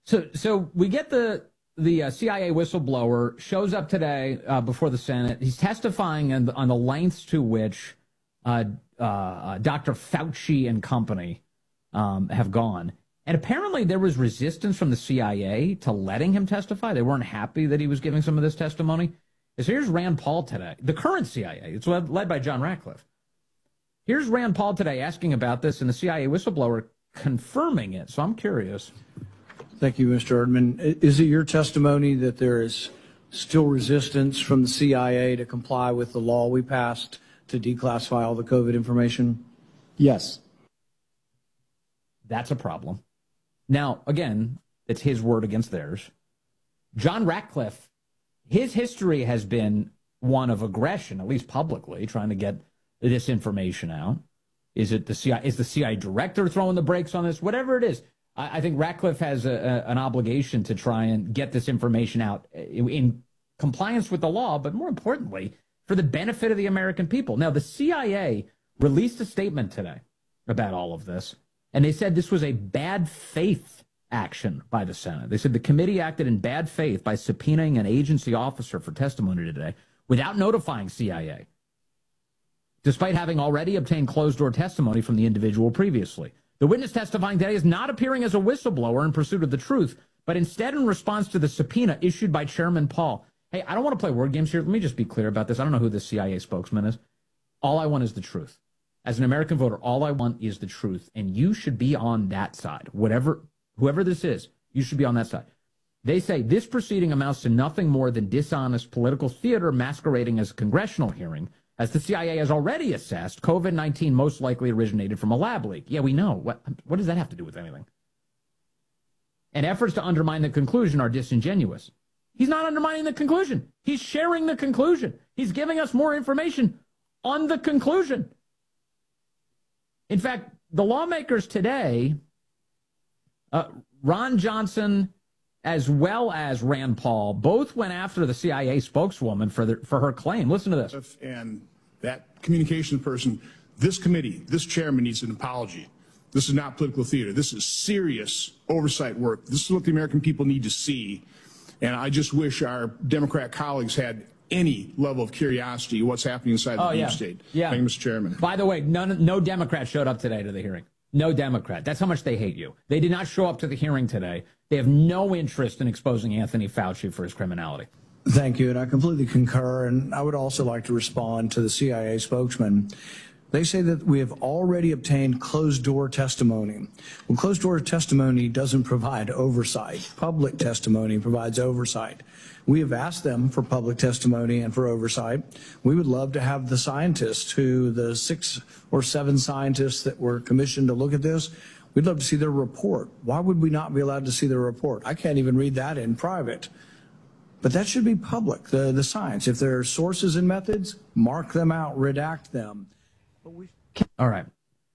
So we get the CIA whistleblower shows up today before the Senate. He's testifying on the lengths to which Dr. Fauci and company have gone. And apparently there was resistance from the CIA to letting him testify. They weren't happy that he was giving some of this testimony. So here's Rand Paul today, the current CIA. It's led by John Ratcliffe. Here's Rand Paul today asking about this, and the CIA whistleblower confirming it. So I'm curious. Thank you, Mr. Erdman. Is it your testimony that there is still resistance from the CIA to comply with the law we passed to declassify all the COVID information? Yes. That's a problem. Now, again, it's his word against theirs. John Ratcliffe, his history has been one of aggression, at least publicly, trying to get this information out. Is it the CIA? Is the CIA director throwing the brakes on this? Whatever it is, I think Ratcliffe has an obligation to try and get this information out in compliance with the law, but more importantly, for the benefit of the American people. Now, the CIA released a statement today about all of this, and they said this was a bad faith action by the Senate. They said the committee acted in bad faith by subpoenaing an agency officer for testimony today without notifying CIA, despite having already obtained closed-door testimony from the individual previously. The witness testifying today is not appearing as a whistleblower in pursuit of the truth, but instead in response to the subpoena issued by Chairman Paul. Hey, I don't want to play word games here. Let me just be clear about this. I don't know who the CIA spokesman is. All I want is the truth. As an American voter, all I want is the truth, and you should be on that side. Whoever this is, you should be on that side. They say this proceeding amounts to nothing more than dishonest political theater masquerading as a congressional hearing, as the CIA has already assessed COVID-19 most likely originated from a lab leak. Yeah, we know. What does that have to do with anything? And efforts to undermine the conclusion are disingenuous. He's not undermining the conclusion. He's sharing the conclusion. He's giving us more information on the conclusion. In fact, the lawmakers today, Ron Johnson as well as Rand Paul, both went after the CIA spokeswoman for her claim. Listen to this. And that communications person, this committee, this chairman needs an apology. This is not political theater. This is serious oversight work. This is what the American people need to see. And I just wish our Democrat colleagues had any level of curiosity what's happening inside the deep state. Yeah. Thank you, Mr. Chairman. By the way, no Democrat showed up today to the hearing. No Democrat. That's how much they hate you. They did not show up to the hearing today. They have no interest in exposing Anthony Fauci for his criminality. Thank you, and I completely concur, and I would also like to respond to the CIA spokesman. They say that we have already obtained closed-door testimony. Well, closed-door testimony doesn't provide oversight. Public testimony provides oversight. We have asked them for public testimony and for oversight. We would love to have the scientists, the 6 or 7 scientists that were commissioned to look at this, we'd love to see their report. Why would we not be allowed to see their report? I can't even read that in private. But that should be public, the science. If there are sources and methods, mark them out, redact them. All right.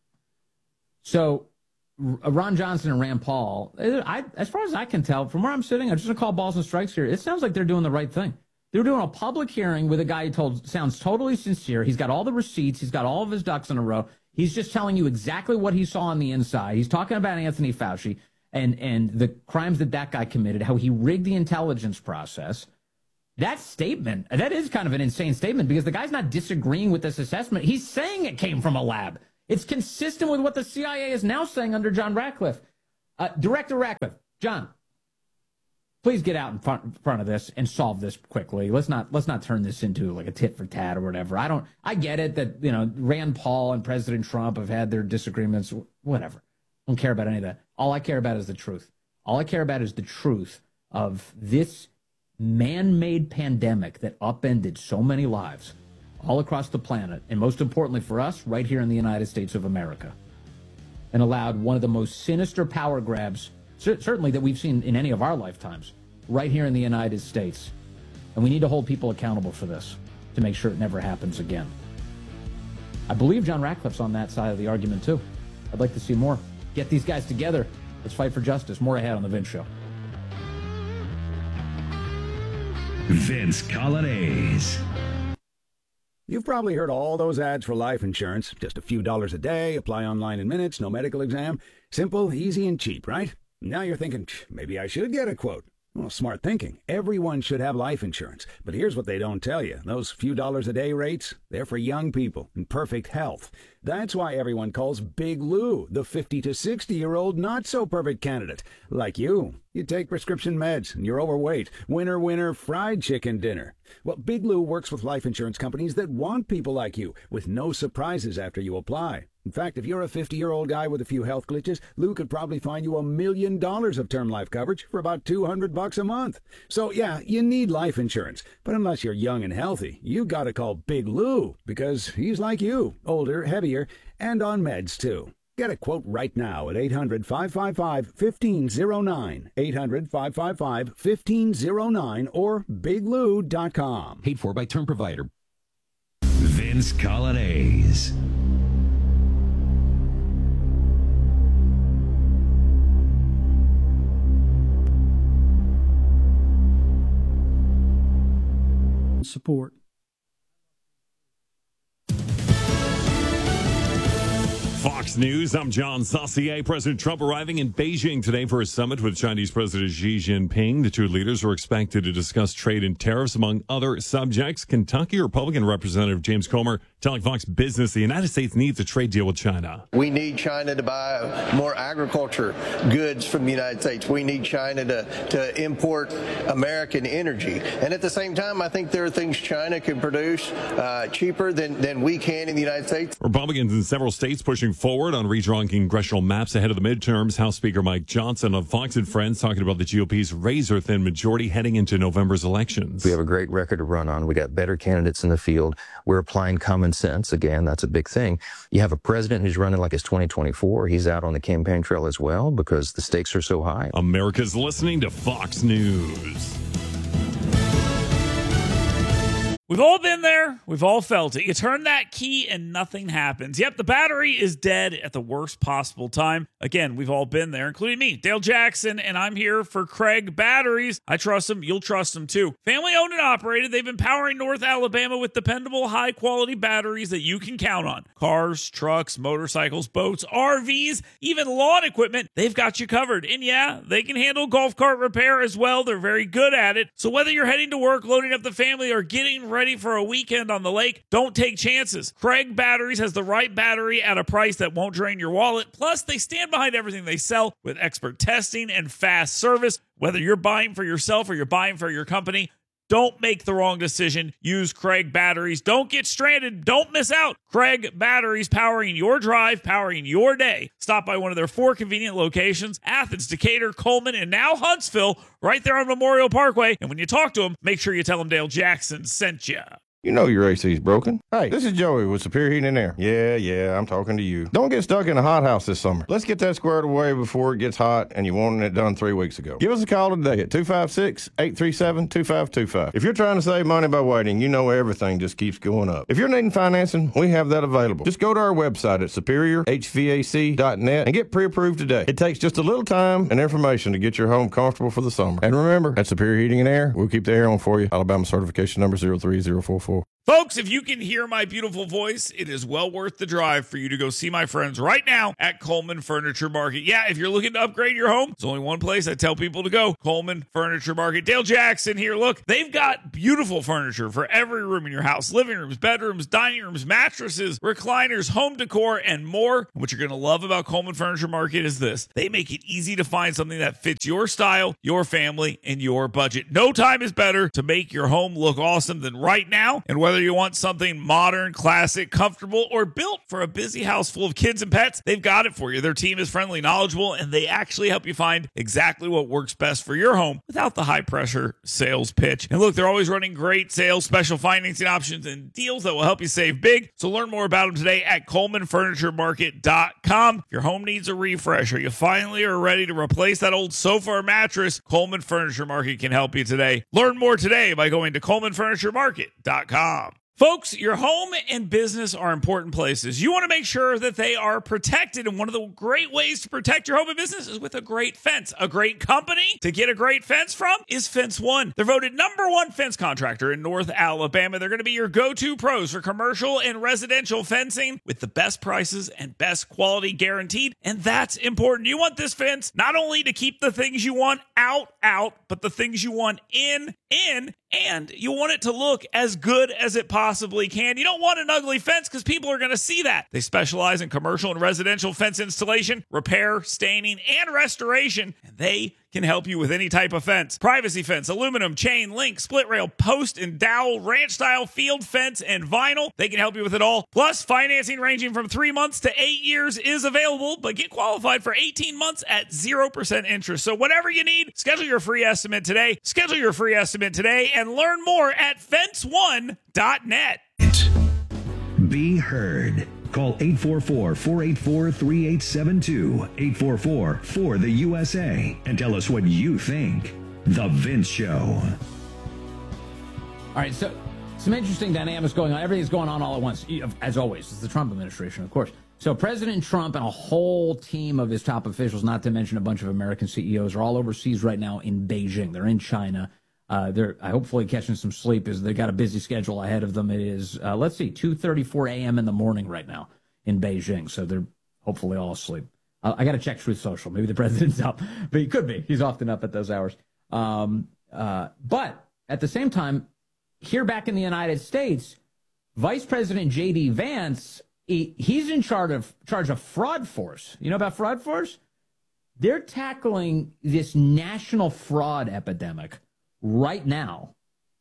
So Ron Johnson and Rand Paul, as far as I can tell, from where I'm sitting, I'm just going to call balls and strikes here. It sounds like they're doing the right thing. They're doing a public hearing with a guy who sounds totally sincere. He's got all the receipts. He's got all of his ducks in a row. He's just telling you exactly what he saw on the inside. He's talking about Anthony Fauci and the crimes that guy committed, how he rigged the intelligence process. That statement, that is kind of an insane statement because the guy's not disagreeing with this assessment. He's saying it came from a lab. It's consistent with what the CIA is now saying under John Ratcliffe. Director Ratcliffe, John, please get out in front of this and solve this quickly. Let's not turn this into like a tit for tat or whatever. I get it that, Rand Paul and President Trump have had their disagreements, whatever. I don't care about any of that. All I care about is the truth. All I care about is the truth of this man-made pandemic that upended so many lives all across the planet, and most importantly for us, right here in the United States of America, and allowed one of the most sinister power grabs, certainly that we've seen in any of our lifetimes, right here in the United States. And we need to hold people accountable for this to make sure it never happens again. I believe John Ratcliffe's on that side of the argument, too. I'd like to see more. Get these guys together. Let's fight for justice. More ahead on The Vince Show. Vince Coglianese. You've probably heard all those ads for life insurance. Just a few dollars a day, apply online in minutes, no medical exam. Simple, easy, and cheap, right? Now you're thinking, maybe I should get a quote. Well, smart thinking. Everyone should have life insurance. But here's what they don't tell you. Those few dollars a day rates, they're for young people in perfect health. That's why everyone calls Big Lou the 50 to 60-year-old not-so-perfect candidate. Like you. You take prescription meds and you're overweight. Winner, winner, fried chicken dinner. Well, Big Lou works with life insurance companies that want people like you, with no surprises after you apply. In fact, if you're a 50-year-old guy with a few health glitches, Lou could probably find you $1 million of term life coverage for about $200 a month. So, yeah, you need life insurance. But unless you're young and healthy, you gotta call Big Lou, because he's like you, older, heavier, and on meds, too. Get a quote right now at 800-555-1509, 800-555-1509, or biglou.com. Paid for by term provider. Vince Colonnese. Support. Fox News, I'm John Saucier. President Trump arriving in Beijing today for a summit with Chinese President Xi Jinping. The two leaders are expected to discuss trade and tariffs, among other subjects. Kentucky Republican Representative James Comer telling Fox Business the United States needs a trade deal with China. We need China to buy more agriculture goods from the United States. We need China to import American energy. And at the same time, I think there are things China can produce cheaper than we can in the United States. Republicans in several states pushing forward on redrawing congressional maps ahead of the midterms. House Speaker Mike Johnson of Fox and Friends talking about the GOP's razor-thin majority heading into November's elections. We have a great record to run on. We got better candidates in the field. We're applying common sense. Again, that's a big thing. You have a president who's running like it's 2024. He's out on the campaign trail as well because the stakes are so high. America's listening to Fox News. We've all been there. We've all felt it. You turn that key and nothing happens. Yep, the battery is dead at the worst possible time. Again, we've all been there, including me, Dale Jackson, and I'm here for Craig Batteries. I trust them. You'll trust them too. Family owned and operated. They've been powering North Alabama with dependable, high-quality batteries that you can count on. Cars, trucks, motorcycles, boats, RVs, even lawn equipment. They've got you covered. And yeah, they can handle golf cart repair as well. They're very good at it. So whether you're heading to work, loading up the family, or getting ready for a weekend on the lake, don't take chances. Craig Batteries has the right battery at a price that won't drain your wallet. Plus, they stand behind everything they sell with expert testing and fast service. Whether you're buying for yourself or you're buying for your company, don't make the wrong decision. Use Craig Batteries. Don't get stranded. Don't miss out. Craig Batteries, powering your drive, powering your day. Stop by one of their 4 convenient locations: Athens, Decatur, Coleman, and now Huntsville, right there on Memorial Parkway. And when you talk to them, make sure you tell them Dale Jackson sent you. You know your AC's broken. Hey, this is Joey with Superior Heating and Air. Yeah, I'm talking to you. Don't get stuck in a hot house this summer. Let's get that squared away before it gets hot and you wanted it done 3 weeks ago. Give us a call today at 256-837-2525. If you're trying to save money by waiting, you know everything just keeps going up. If you're needing financing, we have that available. Just go to our website at superiorhvac.net and get pre-approved today. It takes just a little time and information to get your home comfortable for the summer. And remember, at Superior Heating and Air, we'll keep the air on for you. Alabama certification number 03044. Folks, if you can hear my beautiful voice, it is well worth the drive for you to go see my friends right now at Coleman Furniture Market. Yeah, if you're looking to upgrade your home, there's only one place I tell people to go: Coleman Furniture Market. Dale Jackson here. Look, they've got beautiful furniture for every room in your house: living rooms, bedrooms, dining rooms, mattresses, recliners, home decor, and more. And what you're going to love about Coleman Furniture Market is this: they make it easy to find something that fits your style, your family, and your budget. No time is better to make your home look awesome than right now. And whether you want something modern, classic, comfortable, or built for a busy house full of kids and pets, they've got it for you. Their team is friendly, knowledgeable, and they actually help you find exactly what works best for your home without the high-pressure sales pitch. And look, they're always running great sales, special financing options, and deals that will help you save big. So learn more about them today at ColemanFurnitureMarket.com. If your home needs a refresh or you finally are ready to replace that old sofa or mattress, Coleman Furniture Market can help you today. Learn more today by going to ColemanFurnitureMarket.com. Folks, your home and business are important places. You want to make sure that they are protected, and one of the great ways to protect your home and business is with a great fence. A great company to get a great fence from is Fence One. They're voted #1 fence contractor in North Alabama. They're going to be your go-to pros for commercial and residential fencing with the best prices and best quality guaranteed, and that's important. You want this fence not only to keep the things you want out, but the things you want in, and you want it to look as good as it possibly can. You don't want an ugly fence because people are going to see that. They specialize in commercial and residential fence installation, repair, staining, and restoration, and they can help you with any type of fence. Privacy fence, aluminum, chain, link, split rail, post and dowel, ranch style, field fence, and vinyl. They can help you with it all. Plus, financing ranging from 3 months to 8 years is available, but get qualified for 18 months at 0% interest. So whatever you need, schedule your free estimate today. Schedule your free estimate today and learn more at fence1.net. Be heard. Call 844-484-3872, 844-4-the-USA, and tell us what you think. The Vince Show. All right, so some interesting dynamics going on. Everything's going on all at once, as always. It's the Trump administration, of course. So President Trump and a whole team of his top officials, not to mention a bunch of American CEOs, are all overseas right now in Beijing. They're in China. They're hopefully catching some sleep as they got a busy schedule ahead of them. It is, 2:34 a.m. in the morning right now in Beijing. So they're hopefully all asleep. I got to check Truth Social. Maybe the president's up, but he could be. He's often up at those hours. But at the same time, here back in the United States, Vice President J.D. Vance, he's in charge of Fraud Force. You know about Fraud Force? They're tackling this national fraud epidemic right now.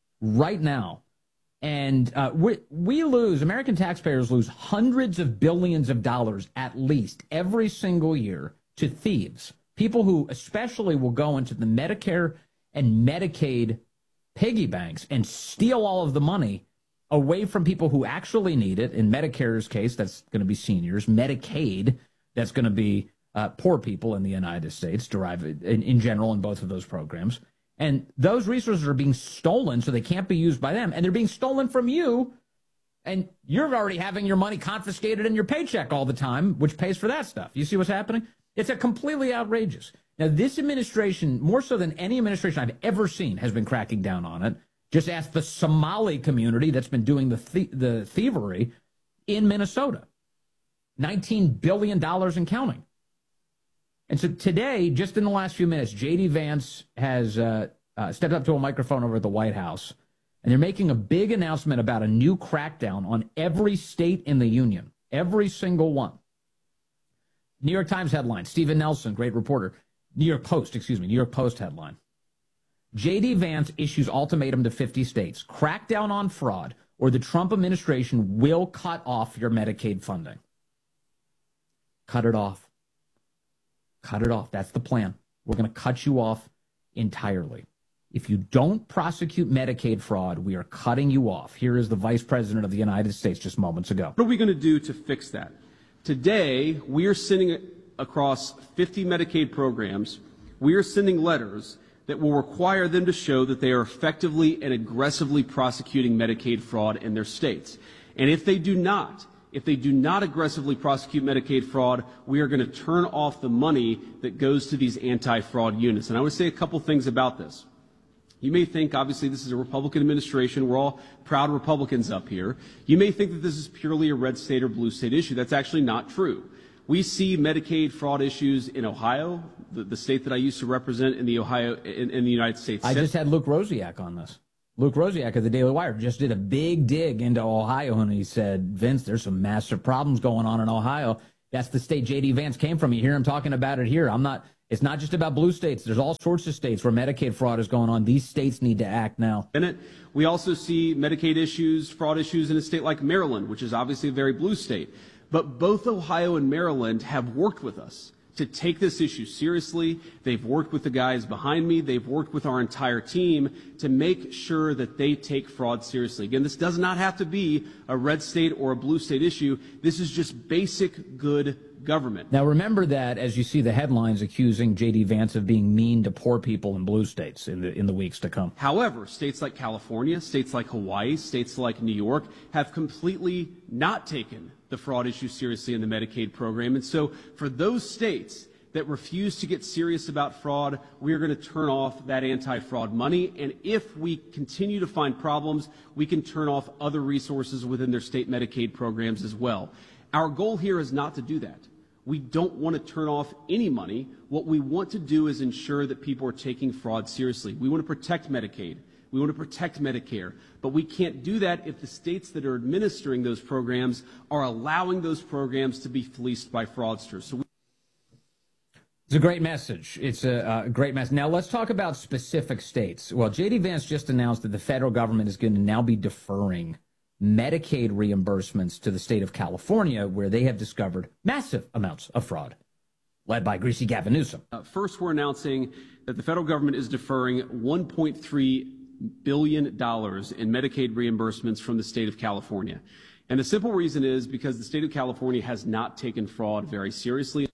And we lose, American taxpayers lose hundreds of billions of dollars at least every single year to thieves, people who especially will go into the Medicare and Medicaid piggy banks and steal all of the money away from people who actually need it. In Medicare's case, that's going to be seniors. Medicaid, that's going to be poor people in the United States, derived in general in both of those programs. And those resources are being stolen, so they can't be used by them. And they're being stolen from you, and you're already having your money confiscated in your paycheck all the time, which pays for that stuff. You see what's happening? It's a completely outrageous. Now, this administration, more so than any administration I've ever seen, has been cracking down on it. Just ask the Somali community that's been doing the thievery in Minnesota. $19 billion and counting. And so today, just in the last few minutes, J.D. Vance has stepped up to a microphone over at the White House, and they're making a big announcement about a new crackdown on every state in the union, every single one. New York Times headline, Stephen Nelson, great reporter. New York Post headline. J.D. Vance issues ultimatum to 50 states. Crack down on fraud, or the Trump administration will cut off your Medicaid funding. Cut it off. Cut it off. That's the plan. We're going to cut you off entirely. If you don't prosecute Medicaid fraud, we are cutting you off. Here is the Vice President of the United States just moments ago. What are we going to do to fix that? Today, we are sending across 50 Medicaid programs, we are sending letters that will require them to show that they are effectively and aggressively prosecuting Medicaid fraud in their states. And if they do not aggressively prosecute Medicaid fraud, we are going to turn off the money that goes to these anti-fraud units. And I would say a couple things about this. You may think, obviously, this is a Republican administration. We're all proud Republicans up here. You may think that this is purely a red state or blue state issue. That's actually not true. We see Medicaid fraud issues in Ohio, the state that I used to represent in the United States. I just had Luke Rosiak on this. Luke Rosiak of the Daily Wire just did a big dig into Ohio, and he said, Vince, there's some massive problems going on in Ohio. That's the state J.D. Vance came from. You hear him talking about it here. It's not just about blue states. There's all sorts of states where Medicaid fraud is going on. These states need to act now. We also see Medicaid issues, fraud issues in a state like Maryland, which is obviously a very blue state. But both Ohio and Maryland have worked with us to take this issue seriously. They've worked with the guys behind me. They've worked with our entire team to make sure that they take fraud seriously. Again, this does not have to be a red state or a blue state issue. This is just basic good government. Now, remember that as you see the headlines accusing J.D. Vance of being mean to poor people in blue states in the weeks to come. However, states like California, states like Hawaii, states like New York have completely not taken the fraud issue seriously in the Medicaid program. And so for those states that refuse to get serious about fraud, we are going to turn off that anti-fraud money. And if we continue to find problems, we can turn off other resources within their state Medicaid programs as well. Our goal here is not to do that. We don't want to turn off any money. What we want to do is ensure that people are taking fraud seriously. We want to protect Medicaid. We want to protect Medicare. But we can't do that if the states that are administering those programs are allowing those programs to be fleeced by fraudsters. So it's a great message. It's a great message. Now, let's talk about specific states. Well, J.D. Vance just announced that the federal government is going to now be deferring Medicaid reimbursements to the state of California, where they have discovered massive amounts of fraud, led by greasy Gavin Newsom. First, we're announcing that the federal government is deferring $1.3 billion in Medicaid reimbursements from the state of California. And the simple reason is because the state of California has not taken fraud very seriously.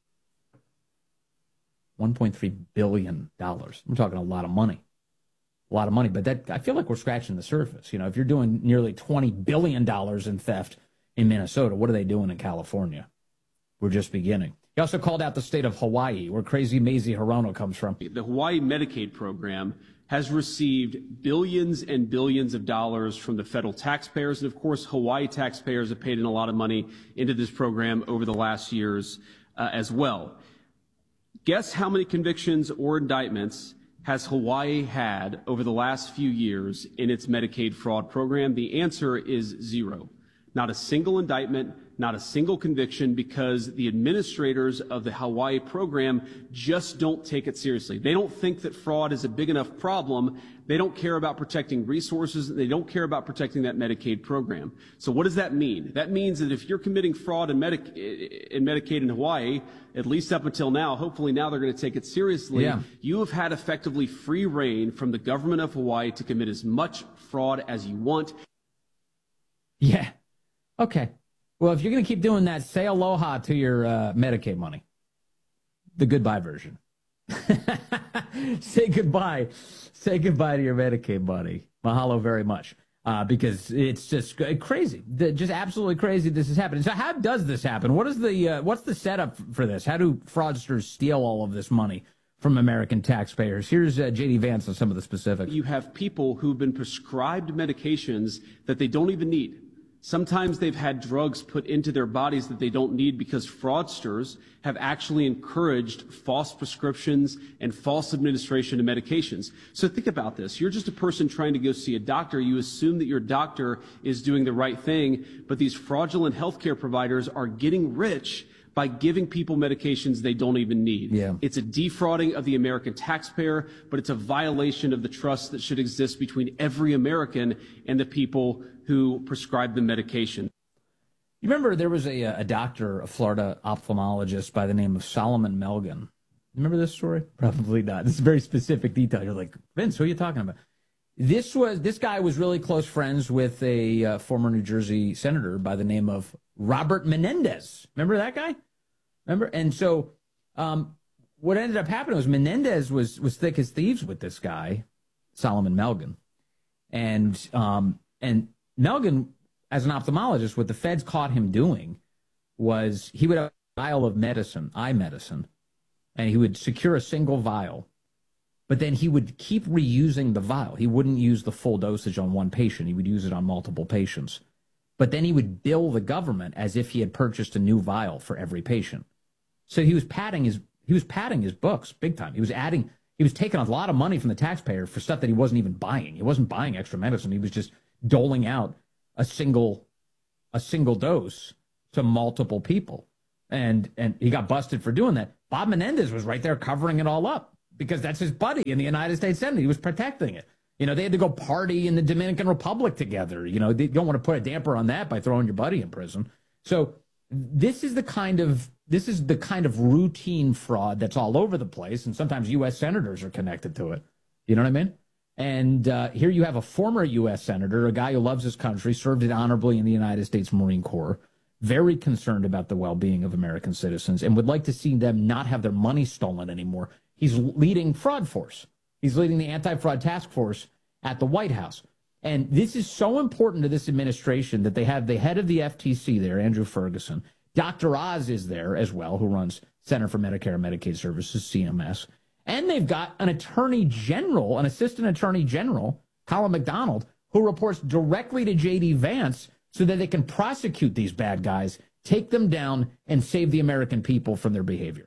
$1.3 billion. We're talking a lot of money. A lot of money, but that I feel like we're scratching the surface. You know, if you're doing nearly $20 billion in theft in Minnesota, what are they doing in California? We're just beginning. He also called out the state of Hawaii, where crazy Mazie Hirono comes from. The Hawaii Medicaid program has received billions and billions of dollars from the federal taxpayers. And of course, Hawaii taxpayers have paid in a lot of money into this program over the last years as well. Guess how many convictions or indictments has Hawaii had over the last few years in its Medicaid fraud program? The answer is 0. Not a single indictment, not a single conviction, because the administrators of the Hawaii program just don't take it seriously. They don't think that fraud is a big enough problem. They don't care about protecting resources. They don't care about protecting that Medicaid program. So what does that mean? That means that if you're committing fraud in Medicaid in Hawaii, at least up until now, hopefully now they're going to take it seriously. Yeah. You have had effectively free reign from the government of Hawaii to commit as much fraud as you want. Yeah. Okay. Well, if you're going to keep doing that, say aloha to your Medicaid money. The goodbye version. Say goodbye. Say goodbye to your Medicaid money. Mahalo very much. Because it's just crazy. Just absolutely crazy this is happening. So how does this happen? What is what's the setup for this? How do fraudsters steal all of this money from American taxpayers? Here's J.D. Vance on some of the specifics. You have people who've been prescribed medications that they don't even need. Sometimes they've had drugs put into their bodies that they don't need because fraudsters have actually encouraged false prescriptions and false administration of medications. So think about this. You're just a person trying to go see a doctor. You assume that your doctor is doing the right thing, but these fraudulent healthcare providers are getting rich by giving people medications they don't even need. Yeah. It's a defrauding of the American taxpayer, but it's a violation of the trust that should exist between every American and the people who prescribe the medication. You remember there was a doctor, a Florida ophthalmologist by the name of Solomon Melgen. Remember this story? Probably not. This is very specific detail. You're like, Vince, who are you talking about? This guy was really close friends with a former New Jersey senator by the name of Robert Menendez. Remember that guy? Remember? And so what ended up happening was Menendez was thick as thieves with this guy, Solomon Melgen. And Melgen, as an ophthalmologist, what the feds caught him doing was he would have a vial of medicine, eye medicine, and he would secure a single vial, but then he would keep reusing the vial. He wouldn't use the full dosage on one patient. He would use it on multiple patients. But then he would bill the government as if he had purchased a new vial for every patient. So he was padding his books big time. He was taking a lot of money from the taxpayer for stuff that he wasn't even buying. He wasn't buying extra medicine. He was just doling out a single dose to multiple people. And he got busted for doing that. Bob Menendez was right there covering it all up because that's his buddy in the United States Senate. He was protecting it. You know, they had to go party in the Dominican Republic together. You know, they don't want to put a damper on that by throwing your buddy in prison. So this is the kind of routine fraud that's all over the place. And sometimes U.S. senators are connected to it. You know what I mean? And here you have a former U.S. senator, a guy who loves his country, served it honorably in the United States Marine Corps, very concerned about the well-being of American citizens and would like to see them not have their money stolen anymore. He's leading Fraud Force. He's leading the Anti-Fraud Task Force at the White House. And this is so important to this administration that they have the head of the FTC there, Andrew Ferguson. Dr. Oz is there as well, who runs Center for Medicare and Medicaid Services, CMS. And they've got an attorney general, an assistant attorney general, Colin McDonald, who reports directly to J.D. Vance so that they can prosecute these bad guys, take them down, and save the American people from their behavior.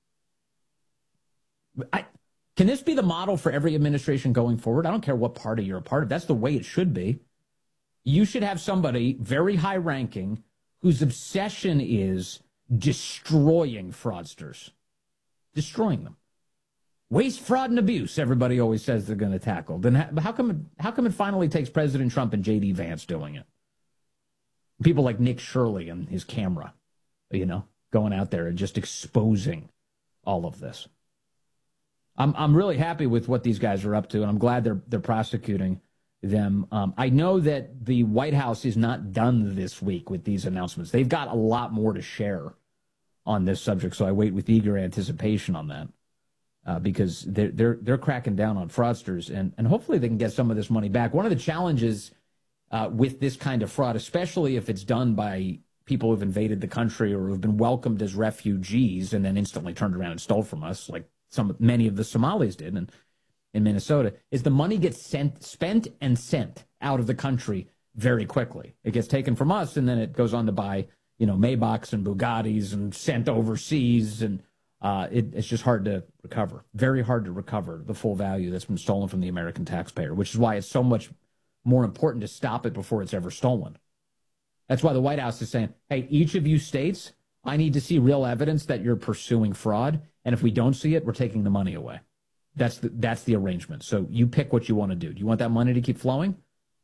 Can this be the model for every administration going forward? I don't care what party you're a part of. That's the way it should be. You should have somebody very high-ranking whose obsession is destroying fraudsters, destroying them. Waste, fraud, and abuse, everybody always says they're going to tackle. Then how come it finally takes President Trump and J.D. Vance doing it? People like Nick Shirley and his camera, going out there and just exposing all of this. I'm really happy with what these guys are up to, and I'm glad they're prosecuting them. I know that the White House is not done this week with these announcements. They've got a lot more to share on this subject, so I wait with eager anticipation on that because they're cracking down on fraudsters, and hopefully they can get some of this money back. One of the challenges with this kind of fraud, especially if it's done by people who've invaded the country or who've been welcomed as refugees and then instantly turned around and stole from us, like many of the Somalis did in Minnesota, is the money gets spent and sent out of the country very quickly. It gets taken from us, and then it goes on to buy, Maybachs and Bugattis and sent overseas, and it's just hard to recover. Very hard to recover the full value that's been stolen from the American taxpayer, which is why it's so much more important to stop it before it's ever stolen. That's why the White House is saying, hey, each of you states, I need to see real evidence that you're pursuing fraud, and if we don't see it, we're taking the money away. That's the arrangement. So you pick what you want to do. Do you want that money to keep flowing?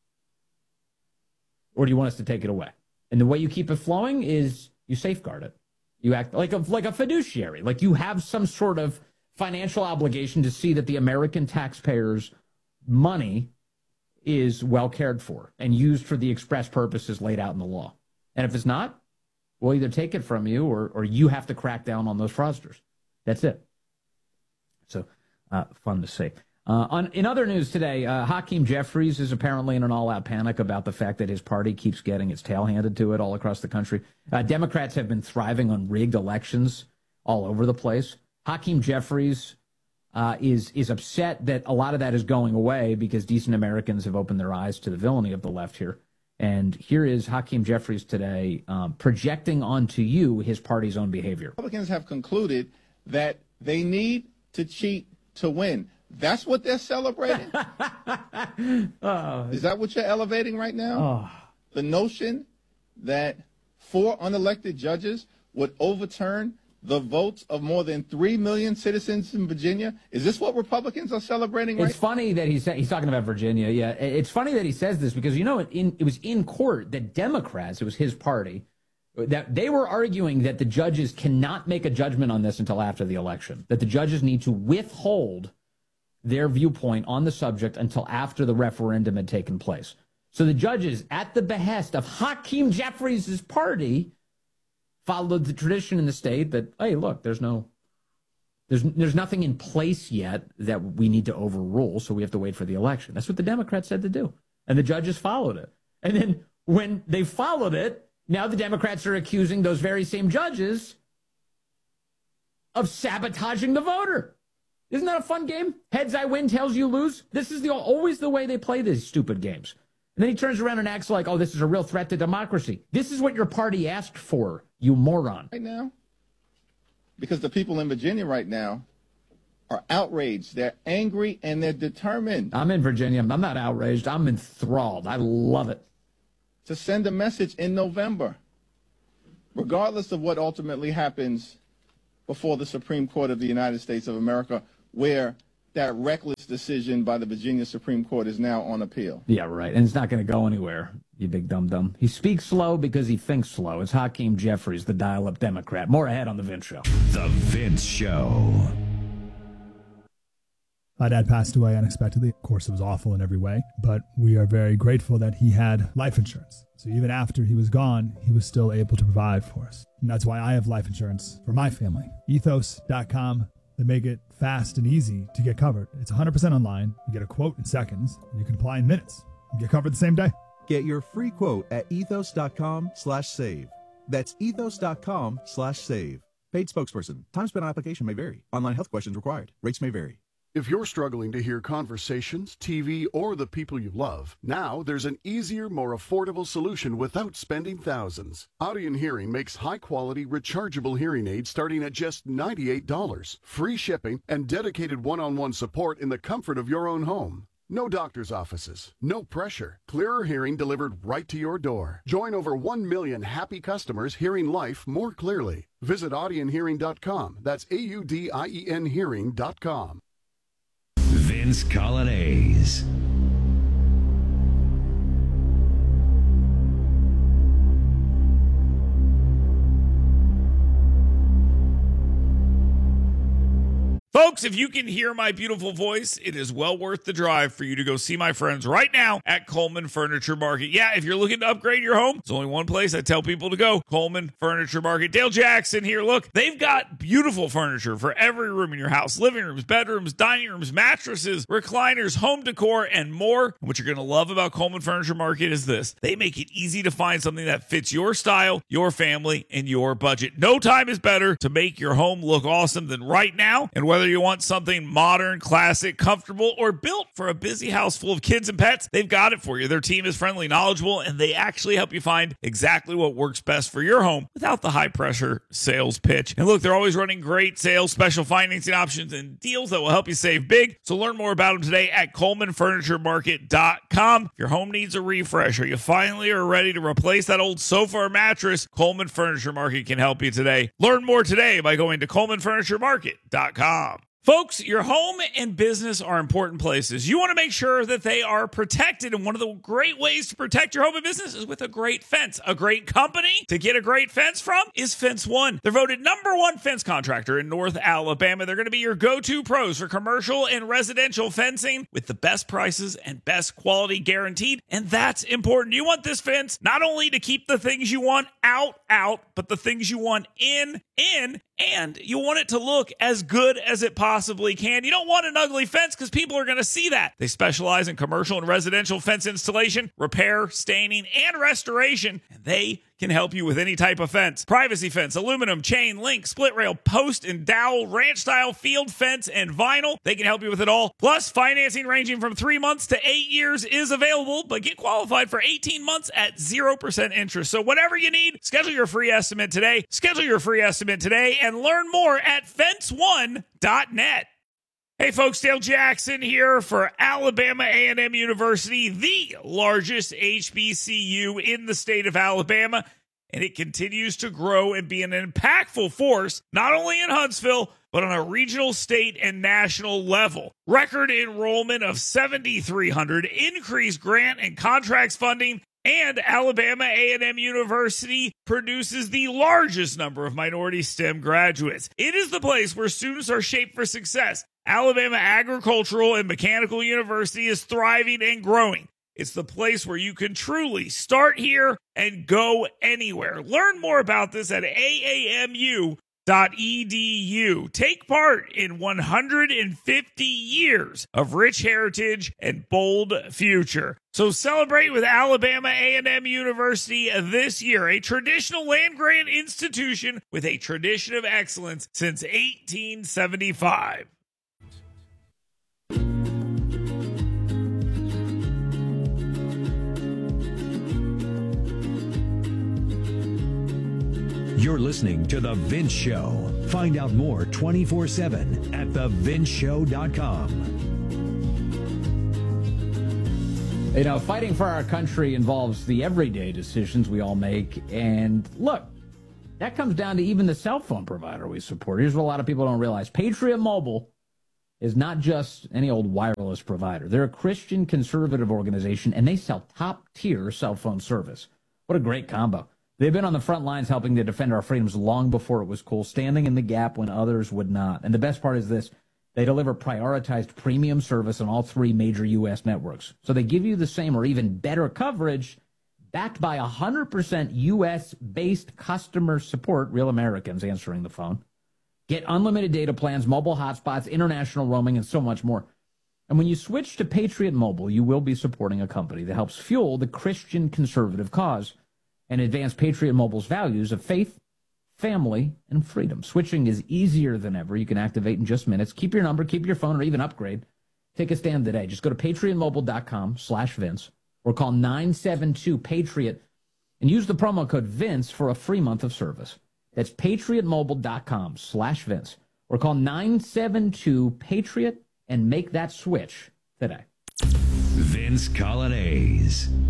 Or do you want us to take it away? And the way you keep it flowing is you safeguard it. You act like a fiduciary. Like you have some sort of financial obligation to see that the American taxpayers' money is well cared for and used for the express purposes laid out in the law. And if it's not, we'll either take it from you or you have to crack down on those fraudsters. That's it. So fun to see. In other news today, Hakeem Jeffries is apparently in an all-out panic about the fact that his party keeps getting its tail handed to it all across the country. Democrats have been thriving on rigged elections all over the place. Hakeem Jeffries is upset that a lot of that is going away because decent Americans have opened their eyes to the villainy of the left here. And here is Hakeem Jeffries today projecting onto you his party's own behavior. Republicans have concluded that they need to cheat to win. That's what they're celebrating? Is that what you're elevating right now? The notion that 4 unelected judges would overturn the votes of more than 3 million citizens in Virginia? Is this what Republicans are celebrating right now? It's funny that he's talking about Virginia. Yeah, it's funny that he says this because, it was in court that Democrats, it was his party, that they were arguing that the judges cannot make a judgment on this until after the election, that the judges need to withhold their viewpoint on the subject until after the referendum had taken place. So the judges, at the behest of Hakeem Jeffries' party, followed the tradition in the state that, hey, look, there's nothing in place yet that we need to overrule, so we have to wait for the election. That's what the Democrats said to do. And the judges followed it. And then when they followed it, now the Democrats are accusing those very same judges of sabotaging the voter. Isn't that a fun game? Heads I win, tails you lose. This is always the way they play these stupid games. And then he turns around and acts like, oh, this is a real threat to democracy. This is what your party asked for, you moron. Right now, because the people in Virginia right now are outraged. They're angry and they're determined. I'm in Virginia. I'm not outraged. I'm enthralled. I love it. To send a message in November, regardless of what ultimately happens before the Supreme Court of the United States of America, where that reckless decision by the Virginia Supreme Court is now on appeal. Yeah, right. And it's not going to go anywhere, you big dum-dum. He speaks slow because he thinks slow. It's Hakeem Jeffries, the dial-up Democrat. More ahead on The Vince Show. The Vince Show. My dad passed away unexpectedly. Of course, it was awful in every way, but we are very grateful that he had life insurance. So even after he was gone, he was still able to provide for us. And that's why I have life insurance for my family. Ethos.com. They make it fast and easy to get covered. It's 100% online. You get a quote in seconds. And you can apply in minutes. You get covered the same day. Get your free quote at ethos.com/save. That's ethos.com/save. Paid spokesperson. Time spent on application may vary. Online health questions required. Rates may vary. If you're struggling to hear conversations, TV, or the people you love, now there's an easier, more affordable solution without spending thousands. Audien Hearing makes high-quality, rechargeable hearing aids starting at just $98, free shipping, and dedicated one-on-one support in the comfort of your own home. No doctor's offices, no pressure, clearer hearing delivered right to your door. Join over 1 million happy customers hearing life more clearly. Visit audienhearing.com. That's AUDIEN hearing.com. Vince Colonnese. Folks, if you can hear my beautiful voice, it is well worth the drive for you to go see my friends right now at Coleman Furniture Market. Yeah, if you're looking to upgrade your home, there's only one place I tell people to go, Coleman Furniture Market. Dale Jackson here. Look, they've got beautiful furniture for every room in your house. Living rooms, bedrooms, dining rooms, mattresses, recliners, home decor, and more. And what you're going to love about Coleman Furniture Market is this. They make it easy to find something that fits your style, your family, and your budget. No time is better to make your home look awesome than right now. And whether you want something modern, classic, comfortable, or built for a busy house full of kids and pets, they've got it for you. Their team is friendly, knowledgeable, and they actually help you find exactly what works best for your home without the high-pressure sales pitch. And look, they're always running great sales, special financing options, and deals that will help you save big. So learn more about them today at ColemanFurnitureMarket.com. If your home needs a refresh or you finally are ready to replace that old sofa or mattress, Coleman Furniture Market can help you today. Learn more today by going to ColemanFurnitureMarket.com. Folks, your home and business are important places. You want to make sure that they are protected, and one of the great ways to protect your home and business is with a great fence. A great company to get a great fence from is Fence One. They're voted #1 fence contractor in North Alabama. They're going to be your go-to pros for commercial and residential fencing with the best prices and best quality guaranteed, and that's important. You want this fence not only to keep the things you want out, but the things you want in, and you want it to look as good as it possibly can. You don't want an ugly fence because people are going to see that. They specialize in commercial and residential fence installation, repair, staining, and restoration, and they can help you with any type of fence. Privacy fence, aluminum, chain, link, split rail, post and dowel, ranch style, field fence, and vinyl. They can help you with it all. Plus, financing ranging from 3 months to 8 years is available, but get qualified for 18 months at 0% interest. So whatever you need, schedule your free estimate today. And learn more at fence1.net. Hey folks, Dale Jackson here for Alabama A&M University, the largest HBCU in the state of Alabama, and it continues to grow and be an impactful force, not only in Huntsville, but on a regional, state, and national level. Record enrollment of 7,300, increased grant and contracts funding, and Alabama A&M University produces the largest number of minority STEM graduates. It is the place where students are shaped for success. Alabama Agricultural and Mechanical University is thriving and growing. It's the place where you can truly start here and go anywhere. Learn more about this at AAMU.edu. Take part in 150 years of rich heritage and bold future. So celebrate with Alabama A&M University this year, a traditional land-grant institution with a tradition of excellence since 1875. You're listening to The Vince Show. Find out more 24/7 at thevinceShow.com. You know, fighting for our country involves the everyday decisions we all make. And look, that comes down to even the cell phone provider we support. Here's what a lot of people don't realize. Patriot Mobile is not just any old wireless provider. They're a Christian conservative organization, and they sell top-tier cell phone service. What a great combo. They've been on the front lines helping to defend our freedoms long before it was cool, standing in the gap when others would not. And the best part is this, They deliver prioritized premium service on all 3 major U.S. networks. So they give you the same or even better coverage backed by 100% U.S.-based customer support, real Americans answering the phone. Get unlimited data plans, mobile hotspots, international roaming, and so much more. And when you switch to Patriot Mobile, you will be supporting a company that helps fuel the Christian conservative cause and advance Patriot Mobile's values of faith, family, and freedom. Switching is easier than ever. You can activate in just minutes. Keep your number, keep your phone, or even upgrade. Take a stand today. Just go to patriotmobile.com/Vince or call 972-PATRIOT and use the promo code Vince for a free month of service. That's patriotmobile.com/Vince or call 972-PATRIOT and make that switch today. Vince Coglianese.